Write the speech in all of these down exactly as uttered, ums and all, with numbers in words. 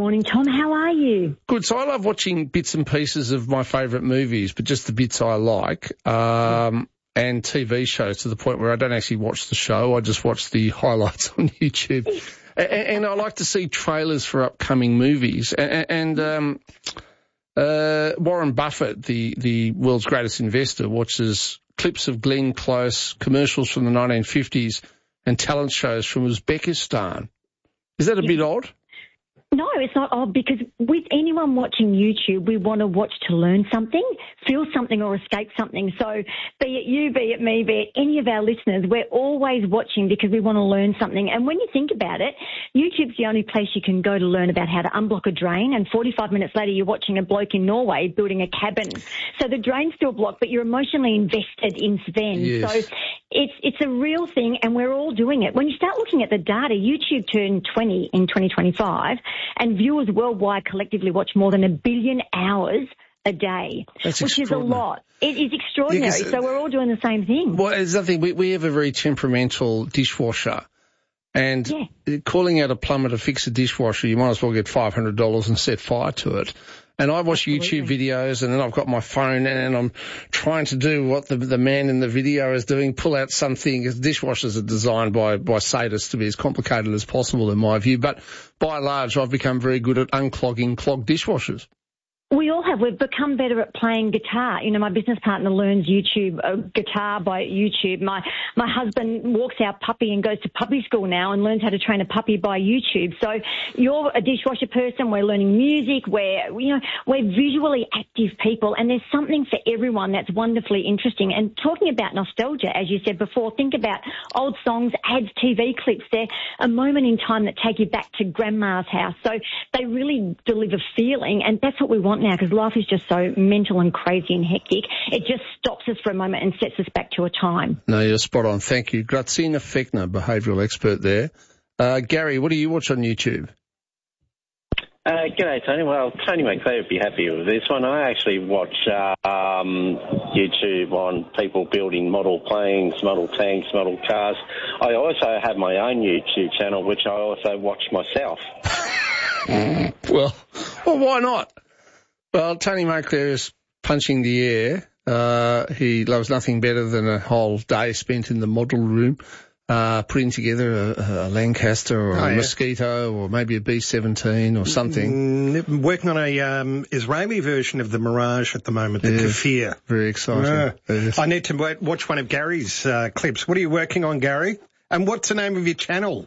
morning, Tom. How are you? Good. So I love watching bits and pieces of my favourite movies, but just the bits I like, um, and T V shows to the point where I don't actually watch the show. I just watch the highlights on YouTube. and, and I like to see trailers for upcoming movies. And, and um, uh, Warren Buffett, the, the world's greatest investor, watches clips of Glenn Close, commercials from the nineteen fifties, and talent shows from Uzbekistan. Is that a bit odd? No, it's not odd, because with anyone watching YouTube, we want to watch to learn something, feel something, or escape something. So be it you, be it me, be it any of our listeners, we're always watching because we want to learn something. And when you think about it, YouTube's the only place you can go to learn about how to unblock a drain, and forty-five minutes later you're watching a bloke in Norway building a cabin. So the drain's still blocked, but you're emotionally invested in Sven. Yes. So it's it's a real thing, and we're all doing it. When you start looking at the data, YouTube turned twenty in twenty twenty-five, and viewers worldwide collectively watch more than a billion hours a day, That's which is a lot. It is extraordinary. Yeah, so we're all doing the same thing. Well, there's nothing. We, we have a very temperamental dishwasher, and Yeah. calling out a plumber to fix a dishwasher, you might as well get five hundred dollars and set fire to it. And I watch Absolutely. YouTube videos, and then I've got my phone, and I'm trying to do what the, the man in the video is doing, pull out something. Dishwashers are designed by, by sadists to be as complicated as possible, in my view. But by and large, I've become very good at unclogging clogged dishwashers. We all have. We've become better at playing guitar. You know, my business partner learns YouTube uh, guitar by YouTube. My my husband walks our puppy and goes to puppy school now and learns how to train a puppy by YouTube. So you're a dishwasher person. We're learning music. We're you know we're visually active people, and there's something for everyone that's wonderfully interesting. And talking about nostalgia, as you said before, think about old songs, ads, T V clips. They're a moment in time that take you back to grandma's house. So they really deliver feeling, and that's what we want now, because life is just so mental and crazy and hectic. It just stops us for a moment and sets us back to a time. No, you're spot on. Thank you. Grazina Fechner, behavioural expert there. Uh, Gary, what do you watch on YouTube? Uh, g'day, Tony. Well, Tony McClure would be happy with this one. I actually watch uh, um, YouTube on people building model planes, model tanks, model cars. I also have my own YouTube channel, which I also watch myself. well, well, why not? Well, Tony McClure is punching the air. Uh, he loves nothing better than a whole day spent in the model room, uh, putting together a, a Lancaster or oh, a yeah. Mosquito or maybe a B seventeen or something. Mm, working on a um, Israeli version of the Mirage at the moment, the Yeah, Kafir. Very exciting. Yeah. Yes. I need to w- watch one of Gary's uh, clips. What are you working on, Gary? And what's the name of your channel?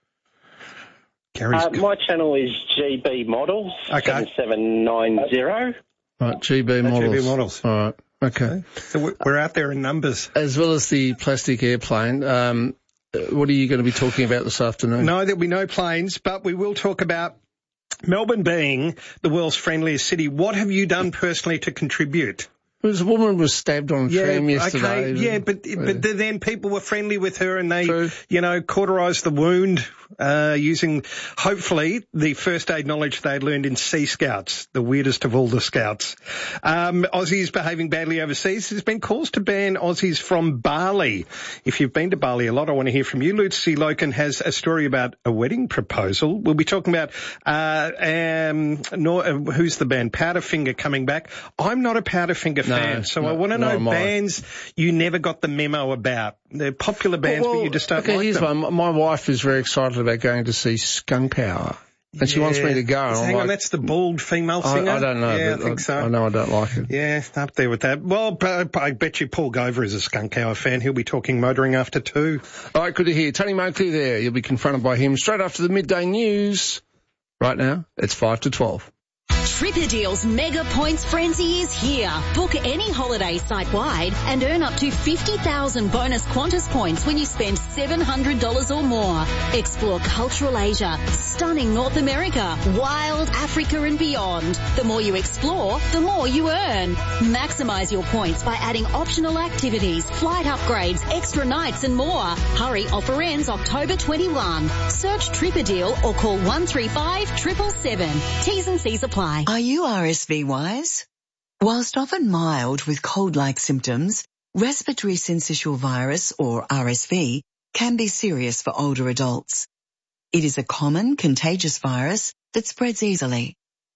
Gary's Uh, my channel is G B Models, Okay. seven seven nine zero. Right, G B models. G B models. All right, okay. So we're- we're out there in numbers. As well as the plastic airplane, um, what are you going to be talking about this afternoon? No, there'll be no planes, but we will talk about Melbourne being the world's friendliest city. What have you done personally to contribute? There was a woman was stabbed on a tram yesterday. Okay, yeah, but but then people were friendly with her, and they, True. you know, cauterised the wound uh, using, hopefully, the first aid knowledge they had learned in Sea Scouts, the weirdest of all the scouts. Um, Aussies behaving badly overseas. There's been calls to ban Aussies from Bali. If you've been to Bali a lot, I want to hear from you. Lucy Loken has a story about a wedding proposal. We'll be talking about uh, um, no, uh, who's the band? Powderfinger coming back. I'm not a Powderfinger fan. No, So no, I want to know nor am I. bands you never got the memo about. They're popular bands, Well, but you just don't okay, like here's them. one. My wife is very excited about going to see Skunk Hour, and she wants me to go. And I'm Hang on, like, that's the bald female I, singer? I don't know. Yeah, but I think so. I know I don't like it. Yeah, up there with that. Well, I I bet you Paul Gover is a Skunk Hour fan. He'll be talking motoring after two. All right, good to hear. Tony Moakley there. You'll be confronted by him straight after the midday news. Right now, it's five to twelve. Tripperdeal's Mega Points Frenzy is here. Book any holiday site-wide and earn up to fifty thousand bonus Qantas points when you spend seven hundred dollars or more. Explore cultural Asia, stunning North America, wild Africa and beyond. The more you explore, the more you earn. Maximise your points by adding optional activities, flight upgrades, extra nights and more. Hurry, offer ends October twenty-first. Search Tripperdeal or call one three five, seven seven seven. T's and C's apply. Are you R S V wise? Whilst often mild with cold-like symptoms, respiratory syncytial virus or R S V can be serious for older adults. It is a common contagious virus that spreads easily.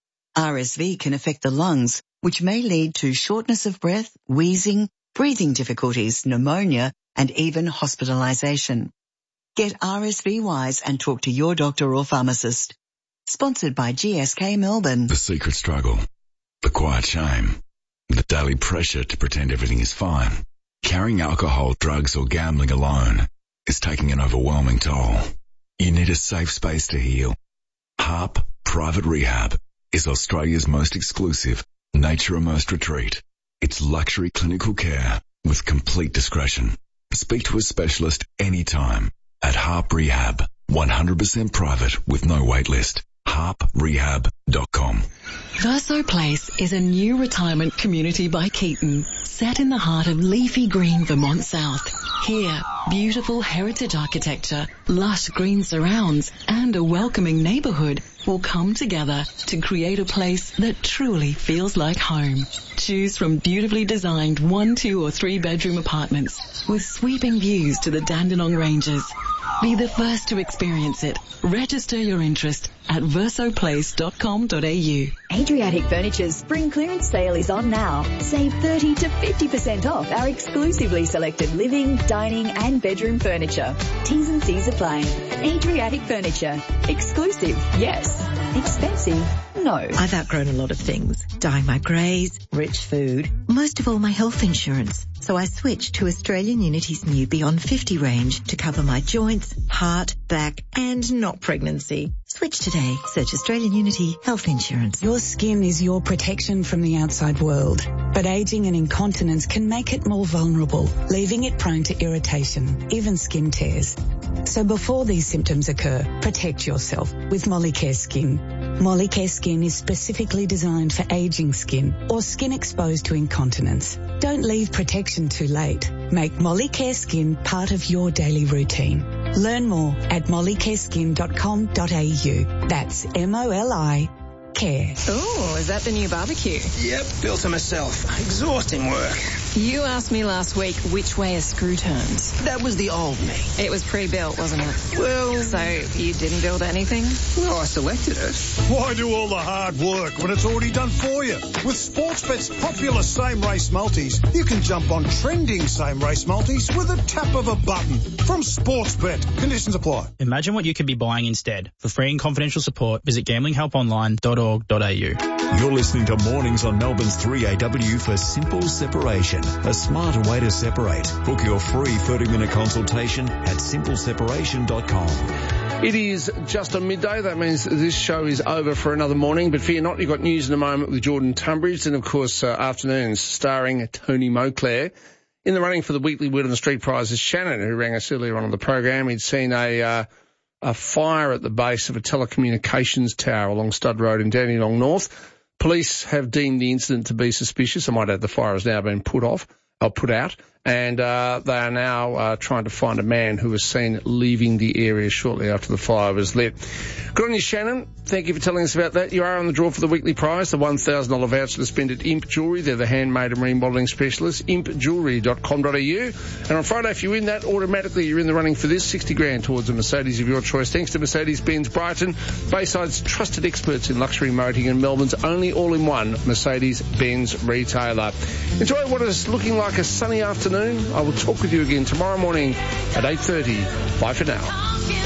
R S V can affect the lungs, which may lead to shortness of breath, wheezing, breathing difficulties, pneumonia, and even hospitalisation. Get R S V wise and talk to your doctor or pharmacist. Sponsored by G S K Melbourne. The secret struggle, the quiet shame, the daily pressure to pretend everything is fine. Carrying alcohol, drugs or gambling alone is taking an overwhelming toll. You need a safe space to heal. HARP Private Rehab is Australia's most exclusive nature-immersed retreat. It's luxury clinical care with complete discretion. Speak to a specialist anytime at HARP Rehab. one hundred percent private with no wait list. harp rehab dot com. Verso Place is a new retirement community by Keaton, set in the heart of leafy green Vermont South. Here, beautiful heritage architecture, lush green surrounds, and a welcoming neighbourhood will come together to create a place that truly feels like home. Choose from beautifully designed one, two or three bedroom apartments with sweeping views to the Dandenong Ranges. Be the first to experience it. Register your interest at verso place dot com dot a u. Adriatic Furniture's spring clearance sale is on now. Save thirty to fifty percent off our exclusively selected living, dining and bedroom furniture. T's and C's apply. Adriatic Furniture. Exclusive, yes. Expensive, no. I've outgrown a lot of things. Dyeing my greys, rich food, most of all my health insurance. So I switched to Australian Unity's new Beyond fifty range to cover my joints, heart, back and not pregnancy. Switch today. Search Australian Unity Health Insurance. Your skin is your protection from the outside world, but aging and incontinence can make it more vulnerable, leaving it prone to irritation, even skin tears. So before these symptoms occur, protect yourself with Molicare Skin. Molicare Skin is specifically designed for aging skin or skin exposed to incontinence. Don't leave protection too late. Make Molicare Skin part of your daily routine. Learn more at molicare skin dot com dot a u. That's M O L I care. Oh, is that the new barbecue? Yep, built it myself. Exhausting work. You asked me last week which way a screw turns. That was the old me. It was pre-built, wasn't it? Well... So you didn't build anything? Well, I selected it. Why do all the hard work when it's already done for you? With Sportsbet's popular same-race multis, you can jump on trending same-race multis with a tap of a button. From Sportsbet. Conditions apply. Imagine what you could be buying instead. For free and confidential support, visit gambling help online dot org dot a u. You're listening to Mornings on Melbourne's three A W for Simple Separation, a smarter way to separate. Book your free thirty minute consultation at simple separation dot com. It is just on midday. That means this show is over for another morning. But fear not, you've got news in a moment with Jordan Tunbridge and, of course, uh, afternoons starring Tony Moclair. In the running for the weekly Word on the Street prize is Shannon, who rang us earlier on in the program. He'd seen a... Uh, a fire at the base of a telecommunications tower along Stud Road in Dandenong North. Police have deemed the incident to be suspicious. I might add the fire has now been put off, or put out, and uh, they are now uh, trying to find a man who was seen leaving the area shortly after the fire was lit. Good on you, Shannon. Thank you for telling us about that. You are on the draw for the weekly prize, the one thousand dollars voucher to spend at Imp Jewellery. They're the handmade and remodelling specialists, imp jewellery dot com dot a u. And on Friday, if you win that, automatically you're in the running for this, sixty grand towards a Mercedes of your choice, thanks to Mercedes-Benz Brighton, Bayside's trusted experts in luxury motoring and Melbourne's only all-in-one Mercedes-Benz retailer. Enjoy what is looking like a sunny afternoon. I will talk with you again tomorrow morning at eight thirty. Bye for now.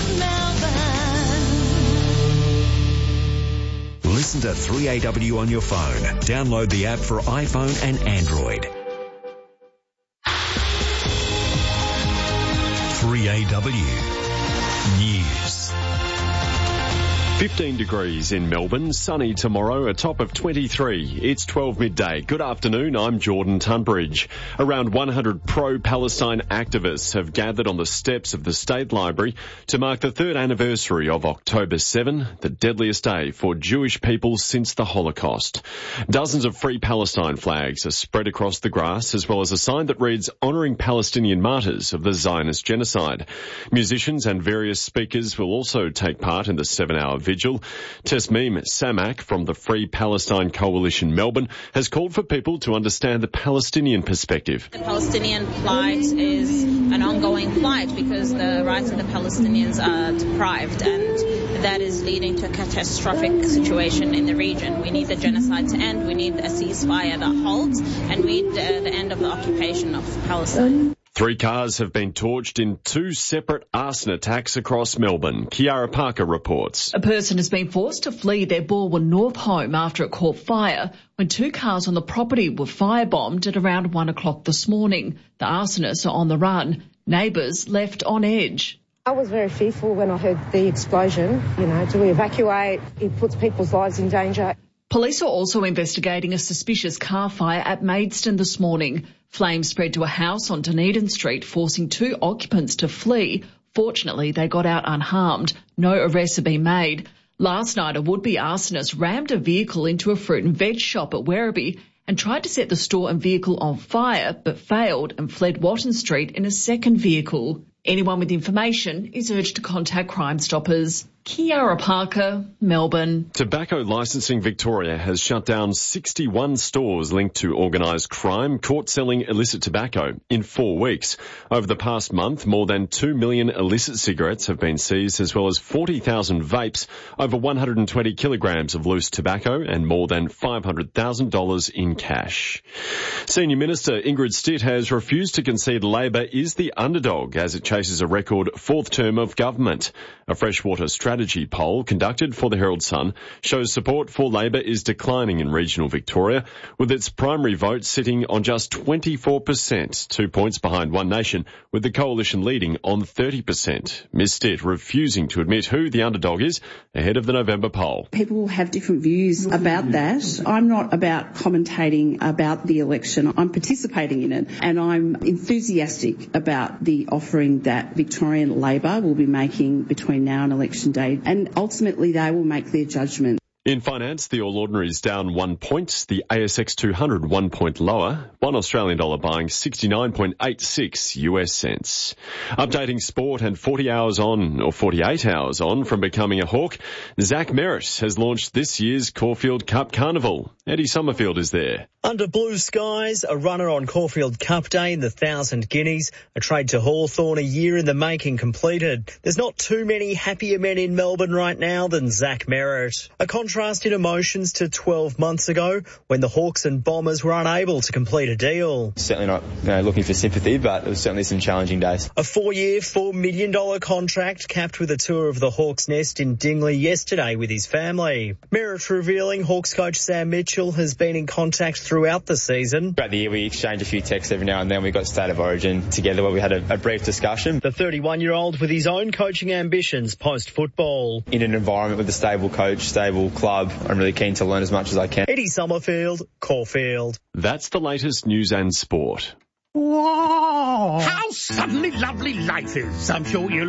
Listen to three A W on your phone. Download the app for iPhone and Android. three A W News. fifteen degrees in Melbourne, sunny tomorrow, a top of twenty-three. It's twelve midday. Good afternoon, I'm Jordan Tunbridge. Around one hundred pro-Palestine activists have gathered on the steps of the State Library to mark the third anniversary of October seventh, the deadliest day for Jewish people since the Holocaust. Dozens of Free Palestine flags are spread across the grass, as well as a sign that reads, honouring Palestinian martyrs of the Zionist genocide. Musicians and various speakers will also take part in the seven-hour video vigil. Tasmeem Samak from the Free Palestine Coalition Melbourne has called for people to understand the Palestinian perspective. The Palestinian plight is an ongoing plight because the rights of the Palestinians are deprived, and that is leading to a catastrophic situation in the region. We need the genocide to end, we need a ceasefire that halts, and we need the, the end of the occupation of Palestine. Three cars have been torched in two separate arson attacks across Melbourne. Kiara Parker reports. A person has been forced to flee their Balwyn North home after it caught fire when two cars on the property were firebombed at around one o'clock this morning. The arsonists are on the run. Neighbours left on edge. I was very fearful when I heard the explosion. You know, do we evacuate? It puts people's lives in danger. Police are also investigating a suspicious car fire at Maidstone this morning. Flames spread to a house on Dunedin Street, forcing two occupants to flee. Fortunately, they got out unharmed. No arrests have been made. Last night, a would-be arsonist rammed a vehicle into a fruit and veg shop at Werribee and tried to set the store and vehicle on fire, but failed and fled Watton Street in a second vehicle. Anyone with information is urged to contact Crime Stoppers. Kiara Parker, Melbourne. Tobacco Licensing Victoria has shut down sixty-one stores linked to organised crime caught selling illicit tobacco in four weeks. Over the past month, more than two million illicit cigarettes have been seized, as well as forty thousand vapes, over one hundred twenty kilograms of loose tobacco and more than five hundred thousand dollars in cash. Senior Minister Ingrid Stitt has refused to concede Labor is the underdog as it chases a record fourth term of government. A freshwater strategy poll conducted for the Herald Sun shows support for Labor is declining in regional Victoria, with its primary vote sitting on just twenty-four percent, two points behind One Nation, with the coalition leading on thirty percent. Miz Stitt refusing to admit who the underdog is ahead of the November poll. People will have different views about that. I'm not about commentating about the election. I'm participating in it, and I'm enthusiastic about the offering that Victorian Labor will be making between now and election day, and ultimately they will make their judgment. In finance, the All Ordinaries down one point, the A S X two hundred one point lower, one Australian dollar buying sixty-nine point eight six U S cents. Updating sport, and forty hours on, or forty-eight hours on from becoming a Hawk, Zach Merritt has launched this year's Caulfield Cup Carnival. Eddie Summerfield is there. Under blue skies, a runner on Caulfield Cup Day in the Thousand Guineas, a trade to Hawthorn a year in the making completed. There's not too many happier men in Melbourne right now than Zach Merritt. A contrast in emotions to twelve months ago when the Hawks and Bombers were unable to complete a deal. Certainly not you know, looking for sympathy, but it was certainly some challenging days. A four-year, four million dollars contract capped with a tour of the Hawks nest in Dingley yesterday with his family. Merritt revealing Hawks coach Sam Mitchell has been in contact throughout the season. Throughout the year, we exchanged a few texts every now and then. We got State of Origin together where we had a, a brief discussion. The thirty-one-year-old with his own coaching ambitions post-football. In an environment with a stable coach, stable club, I'm really keen to learn as much as I can. Eddie Summerfield, Caulfield. That's the latest news and sport. Whoa! How suddenly lovely life is. I'm sure you